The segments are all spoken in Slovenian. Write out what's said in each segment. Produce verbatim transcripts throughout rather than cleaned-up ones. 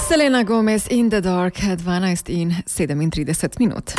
Selena Gomez in The Dark, dvanajst in sedemintrideset minut.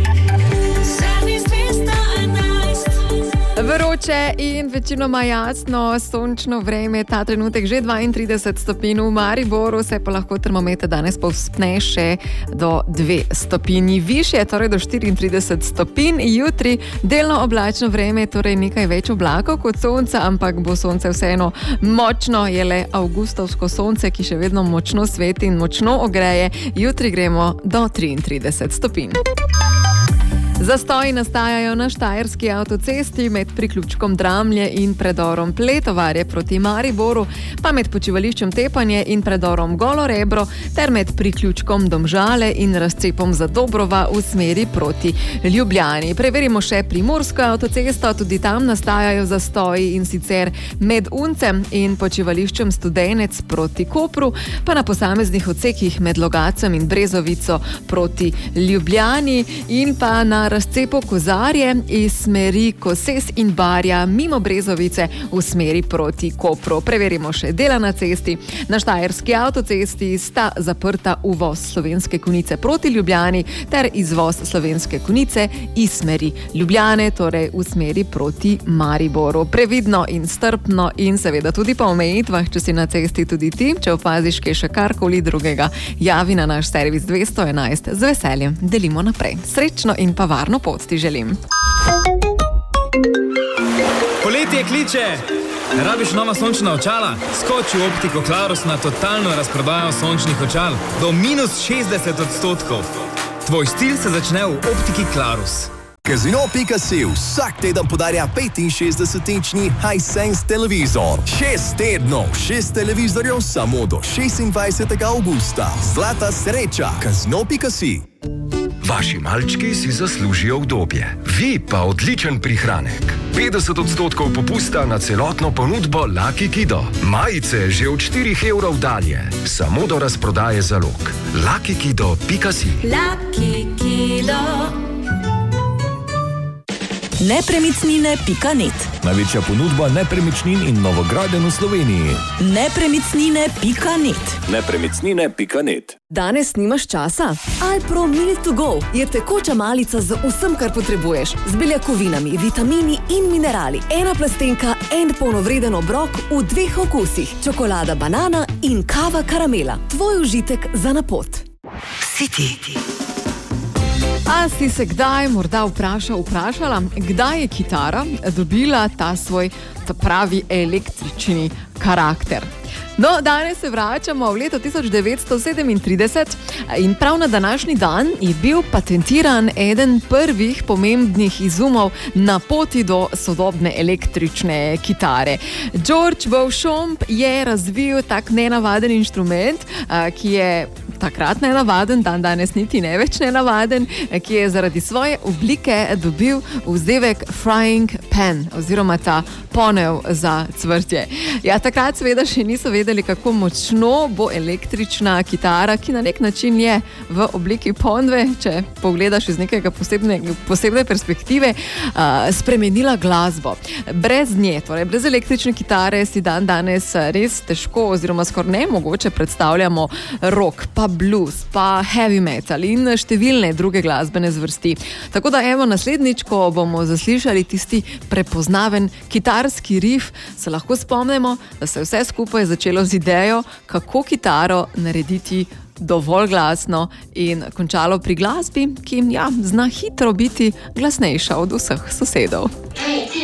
Vroče in večinoma jasno, sončno vreme, ta trenutek že dvaintrideset stopinj, v Mariboru se pa lahko termometer danes povzpne še do dve stopinji višje, torej do štiriintrideset stopinj. Jutri delno oblačno vreme, torej nekaj več oblakov kot sonca, ampak bo sonce vseeno močno, je le avgustovsko sonce, ki še vedno močno sveti in močno ogreje. Jutri gremo do triintrideset stopinj. Zastoji nastajajo na štajerski avtocesti med priključkom Dramlje in predorom Pletovarje proti Mariboru, pa med počivališčem Tepanje in predorom Golo Rebro ter med priključkom Domžale in razcepom Zadobrova v smeri proti Ljubljani. Preverimo še primorsko avtocesto, tudi tam nastajajo zastoji, in sicer med Uncem in počivališčem Studenec proti Kopru, pa na posameznih odsekih med Logacem in Brezovico proti Ljubljani in pa na razcepu Kozarje iz smeri Koses in Barja mimo Brezovice v smeri proti Kopru. Preverimo še dela na cesti. Na štajerski avtocesti sta zaprta uvoz Slovenske Konjice proti Ljubljani ter izvoz Slovenske Konjice iz smeri Ljubljane, torej v smeri proti Mariboru. Previdno in strpno in seveda tudi po omejitvah, če si na cesti tudi ti, če opaziš kaj še karkoli drugega, javi na naš servis dvesto enajst, z veseljem delimo naprej. Srečno in pa varno pot ti želim. Poletje kliče! Rabiš nova sončna očala? Skoči v Optiko Clarus na totalno razprodajo sončnih očal do minus šestdeset odstotkov. Tvoj stil se začne v Optiki Clarus. Casino pika si vsak teden podarja petinšestdesetinčni Hisense televizor. Šest tednov, šest televizorjev samo do šestindvajsetega avgusta. Zlata sreča. Casino pika si. Vaši malčki si zaslužijo udobje, vi pa odličen prihranek. petdeset odstotkov popusta na celotno ponudbo Lucky Kido. Majice že od štirih evrov dalje, samo do razprodaje zalog. lucky kido pika si. Lucky Kido. Nepremičnine pika net. Največja ponudba nepremičnin in novogradenj v Sloveniji. Nepremičnine pika net. Nepremičnine pika net. Danes nimaš časa? Alpro Meal to Go je tekoča malica z vsem, kar potrebuješ. Z beljakovinami, vitamini in minerali. Ena plastenka, en polnovreden obrok v dveh okusih. Čokolada banana in kava karamela. Tvoj užitek za na pot. City. A si se kdaj morda vprašal, vprašala, kdaj je kitara dobila ta svoj ta pravi električni karakter? No, danes se vračamo v leto tisoč devetsto sedemintrideset in prav na današnji dan je bil patentiran eden prvih pomembnih izumov na poti do sodobne električne kitare. George Beauchamp je razvil tak nenavaden inštrument, ki je takrat nenavaden, dan danes niti ne več nenavaden, ki je zaradi svoje oblike dobil vzdevek frying pan oziroma ta ponev za cvrtje. Ja, takrat seveda še niso vedeli, kako močno bo električna kitara, ki na nek način je v obliki ponve, če pogledaš iz nekega posebne, posebne perspektive, uh, spremenila glasbo. Brez nje, torej brez električne kitare si dan danes res težko oziroma skoraj nemogoče predstavljamo rock, pa blues, pa heavy metal in številne druge glasbene zvrsti. Tako da evo naslednjič, ko bomo zaslišali tisti prepoznaven kitarski riff, se lahko spomnimo, da se vse skupaj začelo z idejo, kako kitaro narediti dovolj glasno in končalo pri glasbi, ki ja, zna hitro biti glasnejša od vseh sosedov.